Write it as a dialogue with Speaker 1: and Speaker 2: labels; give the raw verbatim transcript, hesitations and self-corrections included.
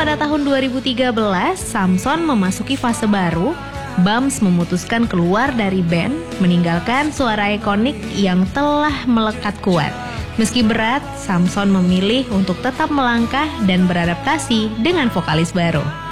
Speaker 1: pada tahun dua ribu tiga belas, Samson memasuki fase baru. Bams memutuskan keluar dari band, meninggalkan suara ikonik yang telah melekat kuat. Meski berat, Samson memilih untuk tetap melangkah dan beradaptasi dengan vokalis baru.